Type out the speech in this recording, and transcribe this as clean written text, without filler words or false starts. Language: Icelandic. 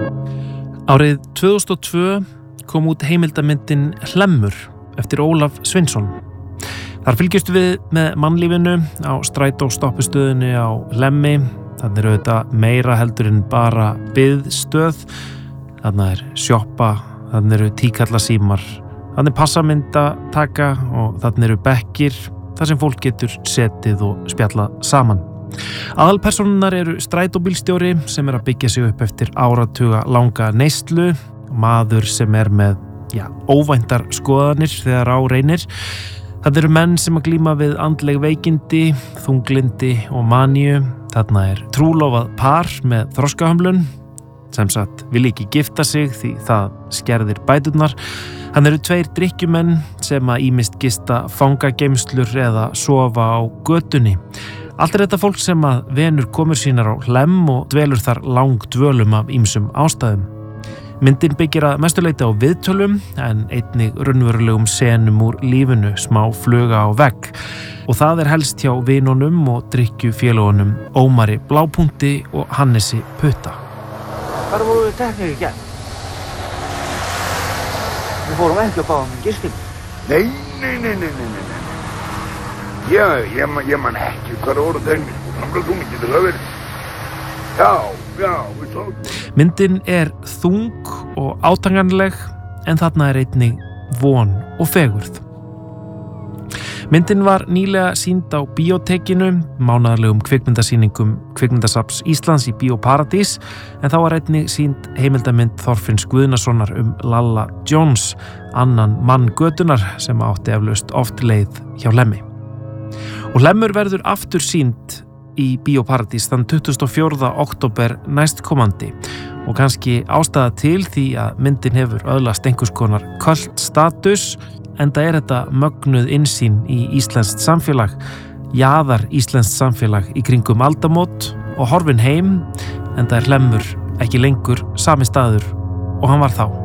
Árið 2002 kom út heimildamyndin Hlemmur eftir Ólaf Sveinsson. Þar fylgjumst við með mannlífinu á strætóstoppustöðinni á Hlemmi. Þarna er auðvitað meira heldur en bara biðstöð. Þarna er sjoppa, þarna eru tíkallasímar, þarna er passamyndataka og þarna eru bekkir þar sem fólk getur setið og spjallað saman. Aðalpersónurnar eru strætóbílstjóri sem er að byggja sig upp eftir áratuga langa neyslu, maður sem er með óvæntar skoðanir þegar á reynir. Það eru menn sem að glíma við andleg veikindi, þunglindi og maníu. Þarna er trúlofað par með þroskahömlun, sem sagt vil ekki gifta sig því það skerðir bæturnar. Hann eru 2 drykkjumenn sem að ýmist gista fangageymslur eða sofa á götunni. Allt er þetta fólk sem að venur komur sínar á Hlemm og dvelur þar langdvölum af ýmsum ástæðum. Myndin byggir að mestuleyti á viðtölum en einnig raunverulegum senum úr lífinu, smá fluga á vegg. Og það er helst hjá vinunum og drykkjufélögunum Ómari Blápunkti og Hannesi Putta. Hvar voru við teknir í gegn? Við fórum ekki að báða með gistingu. Nei. Ég man ekki hvað voru þeirnir. Samlega þú mikið til að vera. Já, við tókum. Myndin er þung og átakanleg en þarna er einnig von og fegurð. Myndin var nýlega sýnd á Bíótekinu, mánaðarlegum kvikmyndasýningum Kvikmyndasafns Íslands í Bíóparadís, en þá var einnig sýnd heimildamynd Þorfinns Guðnasonar Lalla Jones, annan mann götunar sem átti eflaust oft leið hjá Hlemmi. Og Hlemmur verður aftur sýnd í Bíóparadís þann 24. október næstkomandi og kannski ástæða til því að myndin hefur öðlast einhvers konar kultstatus, enda er þetta mögnuð innsýn í íslenskt samfélag, jaðar íslenskt samfélag í kringum aldamót og horfin heim, enda er Hlemmur ekki lengur sami staður og hann var þá.